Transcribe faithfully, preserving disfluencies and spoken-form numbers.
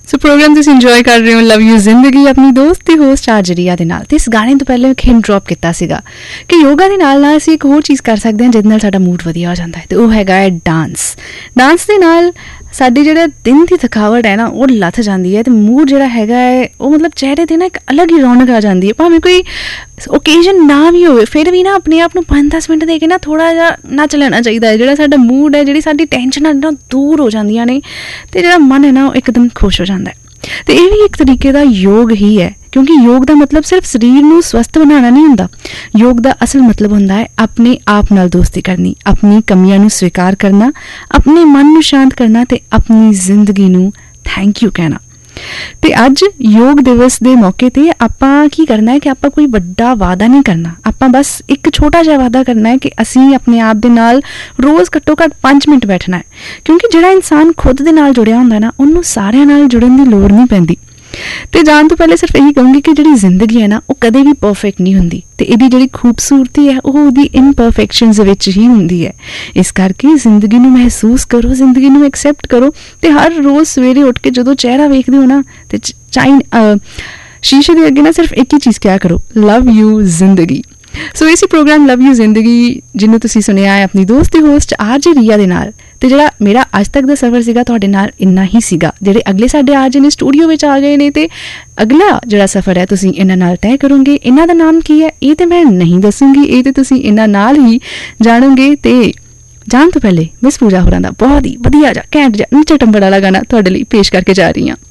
ਸੋ programme ਤੁਸੀਂ enjoy ਕਰ ਰਹੇ ਹੋ ਲਵ ਯੂ ਜ਼ਿੰਦਗੀ ਆਪਣੀ ਦੋਸਤ ਤੇ ਹੋਸਟ ਆਰਜੇ ਰੀਆ ਦੇ ਨਾਲ। ਤੇ ਇਸ ਗਾਣੇ ਤੋਂ ਪਹਿਲੇ ਇੱਕ ਹਿੰਟ ਡ੍ਰੌਪ ਕੀਤਾ ਸੀਗਾ ਕਿ ਯੋਗਾ ਦੇ ਨਾਲ ਨਾਲ ਅਸੀਂ ਇੱਕ ਹੋਰ ਚੀਜ਼ ਕਰ ਸਕਦੇ ਹਾਂ ਜਿਹਦੇ ਨਾਲ ਸਾਡਾ ਮੂਡ ਵਧੀਆ ਹੋ ਜਾਂਦਾ ਹੈ, ਤੇ ਉਹ ਹੈਗਾ ਹੈ ਡਾਂਸ। ਡਾਂਸ ਦੇ ਨਾਲ ਸਾਡੀ ਜਿਹੜਾ ਦਿਨ ਦੀ ਥਕਾਵਟ ਹੈ ਨਾ ਉਹ ਲੱਥ ਜਾਂਦੀ ਹੈ, ਤੇ ਮੂਡ ਜਿਹੜਾ ਹੈਗਾ ਹੈ ਉਹ ਮਤਲਬ ਚਿਹਰੇ 'ਤੇ ਨਾ ਇੱਕ ਅਲੱਗ ਹੀ ਰੌਣਕ ਆ ਜਾਂਦੀ ਹੈ। ਭਾਵੇਂ ਕੋਈ ਓਕੇਜ਼ਨ ਨਾ ਵੀ ਹੋਵੇ ਫਿਰ ਵੀ ਨਾ ਆਪਣੇ ਆਪ ਨੂੰ ਪੰਜ ਦਸ ਮਿੰਟ ਦੇ ਕੇ ਨਾ ਥੋੜ੍ਹਾ ਜਿਹਾ ਨੱਚ ਲੈਣਾ ਚਾਹੀਦਾ ਹੈ। ਜਿਹੜਾ ਸਾਡਾ ਮੂਡ ਹੈ, ਜਿਹੜੀ ਸਾਡੀ ਟੈਨਸ਼ਨਾਂ ਨਾ ਦੂਰ ਹੋ ਜਾਂਦੀਆਂ ਨੇ, ਅਤੇ ਜਿਹੜਾ ਮਨ ਹੈ ਨਾ ਉਹ ਇੱਕਦਮ ਖੁਸ਼ ਹੋ ਜਾਂਦਾ ਹੈ। ਅਤੇ ਇਹ ਵੀ ਇੱਕ ਤਰੀਕੇ ਦਾ ਯੋਗ ਹੀ ਹੈ, ਕਿਉਂਕਿ ਯੋਗ ਦਾ ਮਤਲਬ ਸਿਰਫ ਸਰੀਰ ਨੂੰ ਸਵਸਥ ਬਣਾਉਣਾ ਨਹੀਂ ਹੁੰਦਾ। ਯੋਗ ਦਾ ਅਸਲ ਮਤਲਬ ਹੁੰਦਾ ਹੈ ਆਪਣੇ ਆਪ ਨਾਲ ਦੋਸਤੀ ਕਰਨੀ, ਆਪਣੀ ਕਮੀਆਂ ਨੂੰ ਸਵੀਕਾਰ ਕਰਨਾ, ਆਪਣੇ ਮਨ ਨੂੰ ਸ਼ਾਂਤ ਕਰਨਾ ਅਤੇ ਆਪਣੀ ਜ਼ਿੰਦਗੀ ਨੂੰ ਥੈਂਕ ਯੂ ਕਹਿਣਾ। ਅਤੇ ਅੱਜ ਯੋਗ ਦਿਵਸ ਦੇ ਮੌਕੇ 'ਤੇ ਆਪਾਂ ਕੀ ਕਰਨਾ ਹੈ ਕਿ ਆਪਾਂ ਕੋਈ ਵੱਡਾ ਵਾਅਦਾ ਨਹੀਂ ਕਰਨਾ। ਆਪਾਂ ਬਸ ਇੱਕ ਛੋਟਾ ਜਿਹਾ ਵਾਅਦਾ ਕਰਨਾ ਹੈ ਕਿ ਅਸੀਂ ਆਪਣੇ ਆਪ ਦੇ ਨਾਲ ਰੋਜ਼ ਘੱਟੋ ਘੱਟ ਪੰਜ ਮਿੰਟ ਬੈਠਣਾ ਹੈ, ਕਿਉਂਕਿ ਜਿਹੜਾ ਇਨਸਾਨ ਖੁਦ ਦੇ ਨਾਲ ਜੁੜਿਆ ਹੁੰਦਾ ਨਾ ਉਹਨੂੰ ਸਾਰਿਆਂ ਨਾਲ ਜੁੜਨ ਦੀ ਲੋੜ ਨਹੀਂ ਪੈਂਦੀ। ਅਤੇ ਜਾਣ ਤੋਂ ਪਹਿਲੇ ਸਿਰਫ ਇਹੀ ਕਹੂੰਗੀ ਕਿ ਜਿਹੜੀ ਜ਼ਿੰਦਗੀ ਹੈ ਨਾ ਉਹ ਕਦੇ ਵੀ ਪਰਫੈਕਟ ਨਹੀਂ ਹੁੰਦੀ, ਅਤੇ ਇਹਦੀ ਜਿਹੜੀ ਖੂਬਸੂਰਤੀ ਹੈ ਉਹ ਉਹਦੀ ਇਨਪਰਫੈਕਸ਼ਨਸ ਵਿੱਚ ਹੀ ਹੁੰਦੀ ਹੈ। ਇਸ ਕਰਕੇ ਜ਼ਿੰਦਗੀ ਨੂੰ ਮਹਿਸੂਸ ਕਰੋ, ਜ਼ਿੰਦਗੀ ਨੂੰ ਐਕਸੈਪਟ ਕਰੋ, ਅਤੇ ਹਰ ਰੋਜ਼ ਸਵੇਰੇ ਉੱਠ ਕੇ ਜਦੋਂ ਚਿਹਰਾ ਵੇਖਦੇ ਹੋ ਨਾ ਅਤੇ ਚਾਈਨ ਸ਼ੀਸ਼ੇ ਦੇ ਅੱਗੇ ਨਾ ਸਿਰਫ ਇੱਕ ਹੀ ਚੀਜ਼ ਕਿਹਾ ਕਰੋ, ਲਵ ਯੂ ਜ਼ਿੰਦਗੀ। ਸੋ ਇਸੇ ਪ੍ਰੋਗਰਾਮ ਲਵ ਯੂ ਜ਼ਿੰਦਗੀ ਜਿਹਨੂੰ ਤੁਸੀਂ ਸੁਣਿਆ ਹੈ ਆਪਣੀ ਦੋਸਤ ਤੇ ਹੋਸਟ ਆਰਜੇ ਰੀਆ ਦੇ ਨਾਲ। ਅਤੇ ਜਿਹੜਾ ਮੇਰਾ ਅੱਜ ਤੱਕ ਦਾ ਸਫ਼ਰ ਸੀਗਾ ਤੁਹਾਡੇ ਨਾਲ ਇੰਨਾ ਹੀ ਸੀਗਾ। ਜਿਹੜੇ ਅਗਲੇ ਸਾਡੇ ਆਰਜੇ ਨੇ ਸਟੂਡੀਓ ਵਿੱਚ ਆ ਗਏ ਨੇ, ਅਤੇ ਅਗਲਾ ਜਿਹੜਾ ਸਫ਼ਰ ਹੈ ਤੁਸੀਂ ਇਹਨਾਂ ਨਾਲ ਤੈਅ ਕਰੋਗੇ। ਇਹਨਾਂ ਦਾ ਨਾਮ ਕੀ ਹੈ ਇਹ ਤਾਂ ਮੈਂ ਨਹੀਂ ਦੱਸੂੰਗੀ, ਇਹ ਤਾਂ ਤੁਸੀਂ ਇਹਨਾਂ ਨਾਲ ਹੀ ਜਾਣੋਗੇ। ਅਤੇ ਜਾਣ ਤੋਂ ਪਹਿਲੇ ਮਿਸ ਪੂਜਾ ਹੋਰਾਂ ਦਾ ਬਹੁਤ ਹੀ ਵਧੀਆ ਜਿਹਾ ਘੈਂਟ ਜਿਹਾ ਨੀਚੇ ਟੰਬੜ ਵਾਲਾ ਗਾਣਾ ਤੁਹਾਡੇ ਲਈ ਪੇਸ਼ ਕਰਕੇ ਜਾ ਰਹੀ ਹਾਂ।